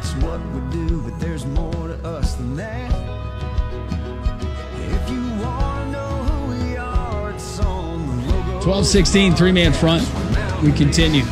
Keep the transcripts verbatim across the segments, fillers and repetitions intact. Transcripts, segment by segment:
that's what we do, but there's more to us than that. If you want to know who we are, it's on the logo. twelve sixteen, three-man front. We continue.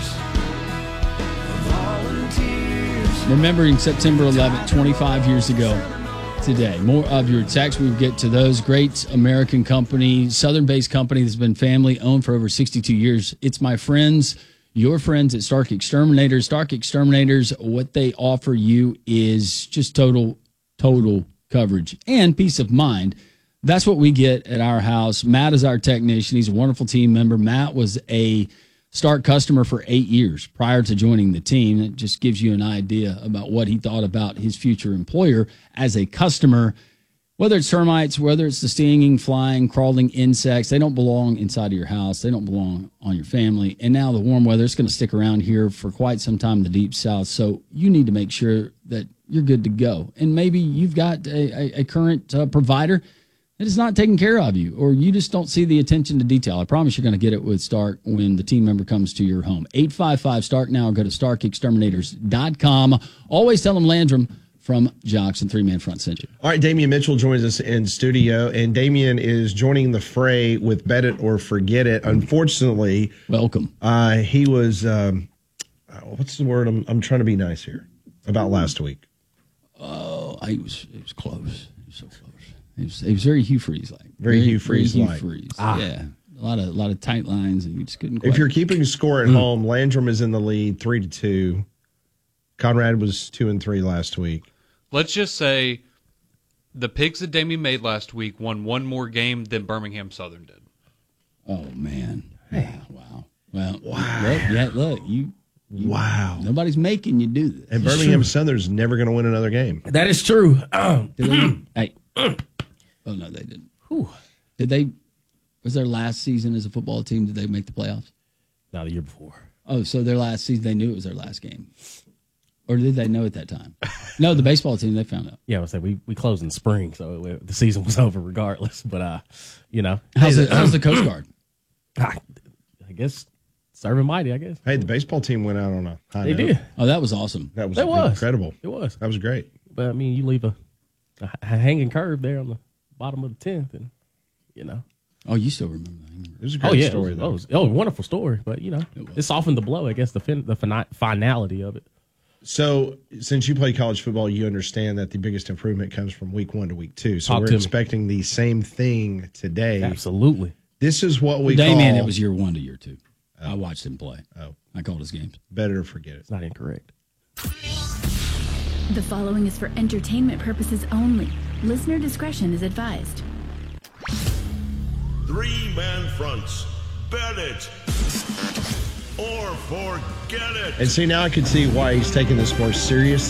Remembering September eleventh, twenty-five years ago today. More of your texts. We'll get to those. Great American company, Southern-based company that's been family-owned for over sixty-two years. It's my friends, your friends at Stark Exterminators. Stark Exterminators, what they offer you is just total, total coverage and peace of mind. That's what we get at our house. Matt is our technician. He's a wonderful team member. Matt was a Stark customer for eight years prior to joining the team. It just gives you an idea about what he thought about his future employer as a customer. Whether it's termites, whether it's the stinging, flying, crawling insects, they don't belong inside of your house. They don't belong on your family. And now the warm weather is going to stick around here for quite some time in the Deep South. So you need to make sure that you're good to go. And maybe you've got a, a, a current uh, provider that is not taking care of you, or you just don't see the attention to detail. I promise you're going to get it with Stark when the team member comes to your home. eight five five, STARK now, or go to stark exterminators dot com. Always tell them Landrum from Jocks and Three-Man Front sent you. All right, Damian Mitchell joins us in studio, and Damian is joining the fray with Bet It or Forget It. Unfortunately, welcome. Uh, he was, um, what's the word? I'm, I'm trying to be nice here about last week. Oh, I was, it was close. It was so close. It was, it was very Hugh Freeze like. Very, very Hugh Freeze like. Ah. Yeah. A lot of a lot of tight lines, and you just couldn't quite. If you're keeping score at mm. home, Landrum is in the lead, three to two. Conrad was two and three last week. Let's just say the picks that Damian made last week won one more game than Birmingham Southern did. Oh man! Hey. Wow! Well, wow! Look, yeah, look, you, you. Wow! Nobody's making you do this. And Birmingham Southern's never going to win another game. That is true. Hey. Oh, no, they didn't. Whew. Did they, was their last season as a football team, did they make the playoffs? No, the year before. Oh, so their last season, they knew it was their last game. Or did they know at that time? No, the baseball team, they found out. Yeah, I was like, we, we closed in spring, so it, the season was over regardless. But, uh, you know. How's, it, how's the Coast Guard? I, I guess, serving mighty, I guess. Hey, the baseball team went out on a high They note. did. Oh, that was awesome. That was, it was incredible. It was. That was great. But, I mean, you leave a, a hanging curve there on the bottom of the tenth, and you know. Oh, you still remember that? It was a great oh, yeah, story, it was, though. Oh, it was, oh, wonderful story, but you know, it, it softened the blow. I guess the fin, the fina- finality of it. So, since you play college football, you understand that the biggest improvement comes from week one to week two. So Talk we're to expecting me. the same thing today. Absolutely. This is what we Damian, call. it was year one to year two. Oh. I watched him play. Oh, I called his games. Bet It or Forget It. It's not incorrect. The following is for entertainment purposes only. Listener discretion is advised. Three-man fronts. Bet it or forget it. And see, now I can see why he's taking this more serious